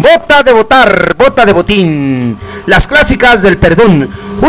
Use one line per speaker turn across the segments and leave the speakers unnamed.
Bota de votar, bota de botín. Las clásicas del perdón.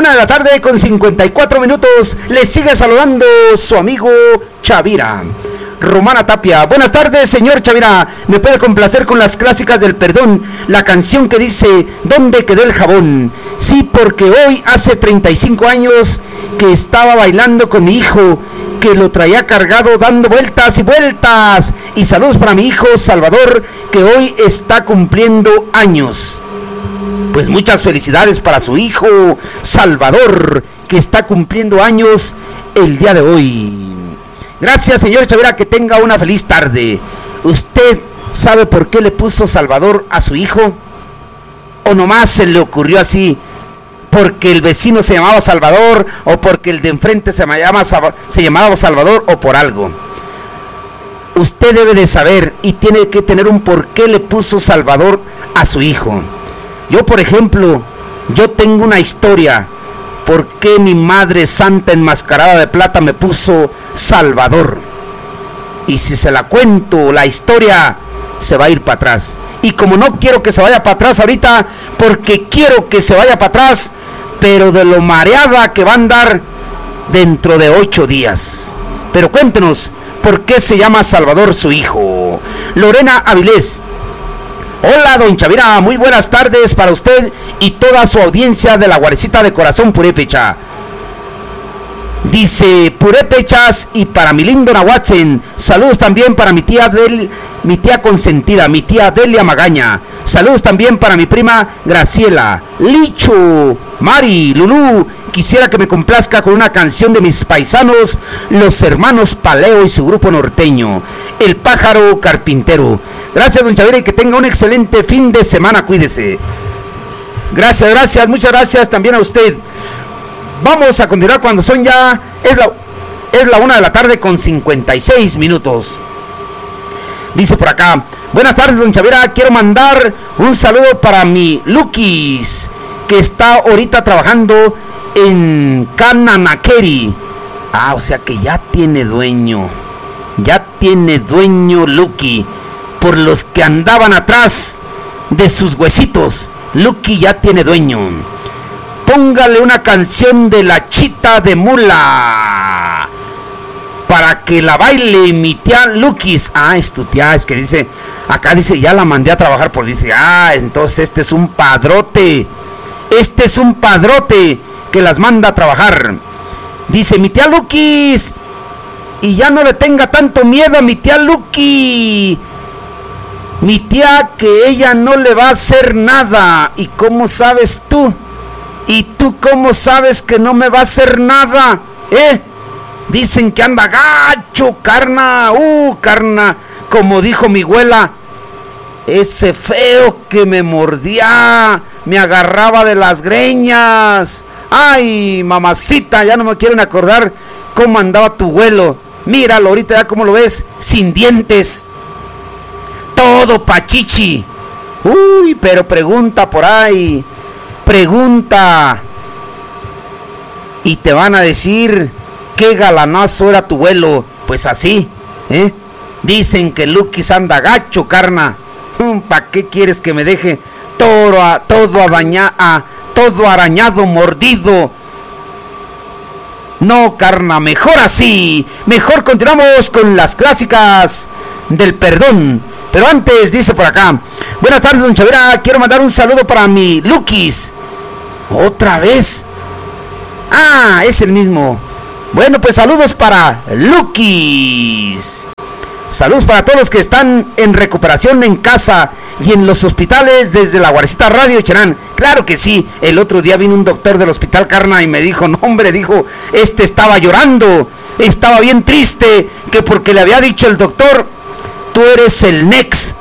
1:54 p.m. Le sigue saludando su amigo Chavira. Romana Tapia. Buenas tardes, señor Chavira. ¿Me puede complacer con las clásicas del perdón? La canción que dice ¿dónde quedó el jabón? Sí, porque hoy hace 35 años que estaba bailando con mi hijo, que lo traía cargado dando vueltas y vueltas. Y saludos para mi hijo Salvador, que hoy está cumpliendo años. Pues muchas felicidades para su hijo Salvador, que está cumpliendo años el día de hoy. Gracias, señor Chavira, que tenga una feliz tarde. ¿Usted sabe por qué le puso Salvador a su hijo? ¿O nomás se le ocurrió así? ¿Porque el vecino se llamaba Salvador? ¿O porque el de enfrente se llamaba Salvador? ¿O por algo? Usted debe de saber y tiene que tener un por qué le puso Salvador a su hijo. Yo, por ejemplo, yo tengo una historia. ¿Por qué mi madre santa enmascarada de plata me puso Salvador? Y si se la cuento, la historia se va a ir para atrás. Y como no quiero que se vaya para atrás ahorita, porque quiero que se vaya para atrás, pero de lo mareada que va a andar dentro de 8 días. Pero cuéntenos, ¿por qué se llama Salvador su hijo? Lorena Avilés. Hola, don Chavira, muy buenas tardes para usted y toda su audiencia de la Guarecita de Corazón Purépecha. Dice Purépechas y para mi lindo Nahuatzen. Saludos también para mi tía consentida, mi tía Delia Magaña. Saludos también para mi prima Graciela, Licho, Mari, Lulú. Quisiera que me complazca con una canción de mis paisanos, los hermanos Paleo y su grupo norteño, El Pájaro Carpintero. Gracias, don Chavira, y que tenga un excelente fin de semana, cuídese. Gracias, muchas gracias también a usted. Vamos a continuar cuando son ya, es la 1:56 p.m. Dice por acá, buenas tardes, don Chavira, quiero mandar un saludo para mi Lukis, que está ahorita trabajando en Cananaqueri. O sea que ya tiene dueño Lucky. Por los que andaban atrás de sus huesitos, Lucky ya tiene dueño. Póngale una canción de La Chita de Mula para que la baile mi tía Lukis. Es tu tía, es que dice, acá dice, ya la mandé a trabajar dice, entonces este es un padrote que las manda a trabajar. Dice mi tía Lukis, y ya no le tenga tanto miedo a mi tía Luki. Mi tía, que ella no le va a hacer nada. ¿Y cómo sabes tú? ¿Y tú cómo sabes que no me va a hacer nada? Dicen que anda gacho, carna. Carna, como dijo mi abuela, ese feo que me mordía, me agarraba de las greñas. Ay, mamacita, ya no me quieren acordar cómo andaba tu abuelo. Míralo ahorita, ya cómo lo ves, sin dientes, todo pachichi. Pero pregunta por ahí, y te van a decir qué galanazo era tu abuelo. Pues así, dicen que Lukis anda gacho, carna. ¿Para qué quieres que me deje todo arañado, mordido? No, carna, mejor así. Mejor continuamos con las clásicas del perdón. Pero antes, dice por acá, buenas tardes, don Chavira, quiero mandar un saludo para mi Lukis. ¿Otra vez? Es el mismo. Bueno, pues saludos para Lukis. Saludos para todos los que están en recuperación en casa y en los hospitales desde la Guarecita Radio Cherán. Claro que sí, el otro día vino un doctor del hospital Carna y me dijo, no hombre, dijo, estaba llorando, estaba bien triste, que porque le había dicho el doctor, tú eres el Nex,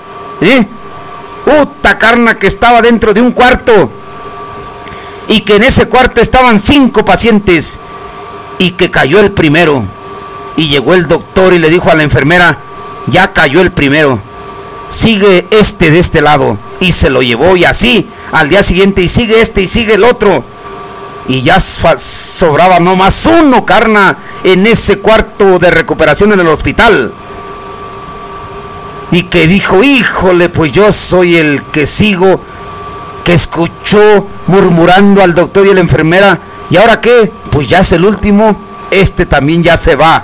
Carna, que estaba dentro de un cuarto y que en ese cuarto estaban 5 pacientes y que cayó el primero. Y llegó el doctor y le dijo a la enfermera, ya cayó el primero, sigue de este lado, y se lo llevó, y así al día siguiente, y sigue y sigue el otro, y ya sobraba nomás uno, carna, en ese cuarto de recuperación en el hospital. y que dijo, híjole, pues yo soy el que sigo, que escuchó murmurando al doctor y a la enfermera, ¿y ahora qué? Pues ya es el último, este también ya se va.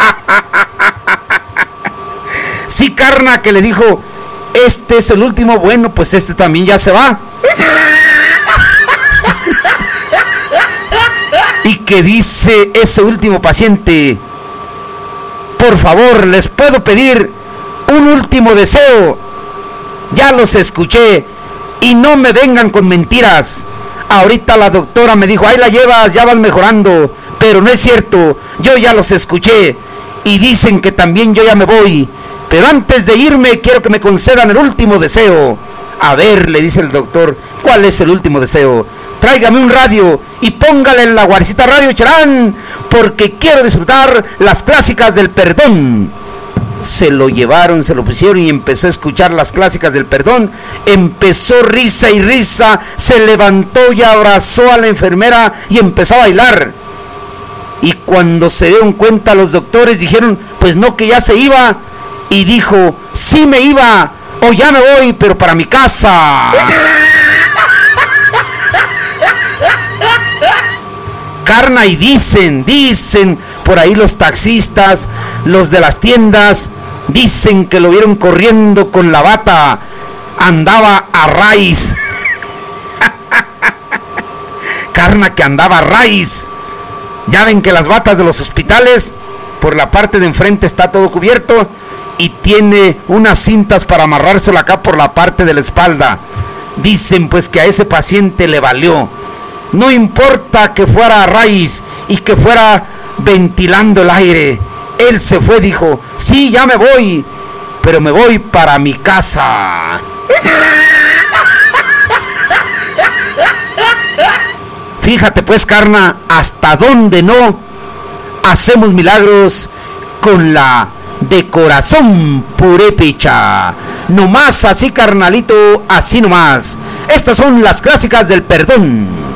Sí, carna, que le dijo, este es el último, bueno, pues este también ya se va. Y que dice ese último paciente, por favor, les puedo pedir un último deseo. Ya los escuché y no me vengan con mentiras. Ahorita la doctora me dijo, ahí la llevas, ya vas mejorando, pero no es cierto, yo ya los escuché y dicen que también yo ya me voy, pero antes de irme quiero que me concedan el último deseo. A ver, le dice el doctor, ¿cuál es el último deseo? Tráigame un radio y póngale en la Guaricita Radio Charán, porque quiero disfrutar las clásicas del perdón. Se lo llevaron, se lo pusieron y empezó a escuchar las clásicas del perdón. Empezó risa y risa, se levantó y abrazó a la enfermera y empezó a bailar. Y cuando se dieron cuenta los doctores dijeron, pues no, que ya se iba. Y dijo, sí me iba, o ya me voy, pero para mi casa. Carna, y dicen por ahí los taxistas, los de las tiendas, dicen que lo vieron corriendo con la bata, andaba a raíz. Carna, que andaba a raíz. Ya ven que las batas de los hospitales, por la parte de enfrente está todo cubierto y tiene unas cintas para amarrárselo acá por la parte de la espalda. Dicen pues que a ese paciente le valió. No importa que fuera a raíz y que fuera ventilando el aire. Él se fue, dijo, sí, ya me voy, pero me voy para mi casa. Fíjate pues, carna, hasta dónde no hacemos milagros con la de corazón purépecha. Nomás así, carnalito, así nomás. Estas son las clásicas del perdón.